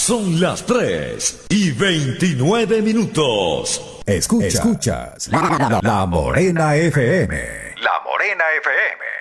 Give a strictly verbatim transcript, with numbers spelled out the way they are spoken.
Son las tres y veintinueve minutos. Escuchas, Escuchas la, la, la Morena F M. La Morena F M.